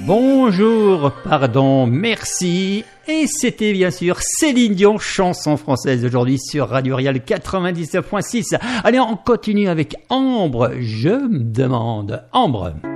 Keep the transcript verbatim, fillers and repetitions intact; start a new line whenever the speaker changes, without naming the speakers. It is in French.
Bonjour, pardon, merci. Et c'était bien sûr Céline Dion, chanson française aujourd'hui sur Radio Rial quatre-vingt-dix-neuf point six. Allez, on continue avec Ambre. Je me demande, Ambre.